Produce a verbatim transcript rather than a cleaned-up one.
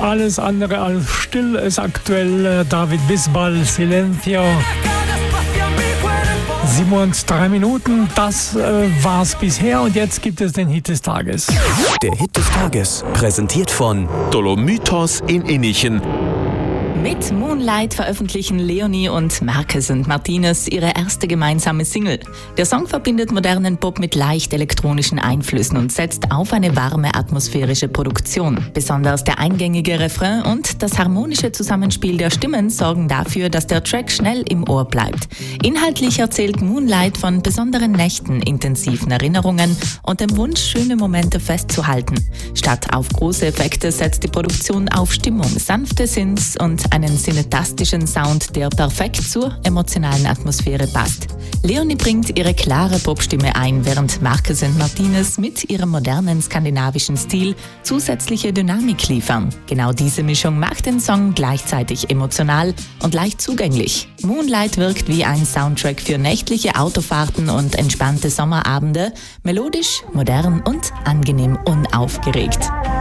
Alles andere als still ist aktuell. David Bisbal, Silencio. sieben und drei Minuten, das äh, war's bisher und jetzt gibt es den Hit des Tages. Der Hit des Tages, präsentiert von Dolomythos in Innichen. Mit Moonlight veröffentlichen Leonie und Marquez und Martinez ihre erste gemeinsame Single. Der Song verbindet modernen Pop mit leicht elektronischen Einflüssen und setzt auf eine warme atmosphärische Produktion. Besonders der eingängige Refrain und das harmonische Zusammenspiel der Stimmen sorgen dafür, dass der Track schnell im Ohr bleibt. Inhaltlich erzählt Moonlight von besonderen Nächten, intensiven Erinnerungen und dem Wunsch, schöne Momente festzuhalten. Statt auf große Effekte setzt die Produktion auf Stimmung, sanfte Synths und einen cineastischen Sound, der perfekt zur emotionalen Atmosphäre passt. Leonie bringt ihre klare Popstimme ein, während Marquez und Martinez mit ihrem modernen skandinavischen Stil zusätzliche Dynamik liefern. Genau diese Mischung macht den Song gleichzeitig emotional und leicht zugänglich. Moonlight wirkt wie ein Soundtrack für nächtliche Autofahrten und entspannte Sommerabende, melodisch, modern und angenehm unaufgeregt.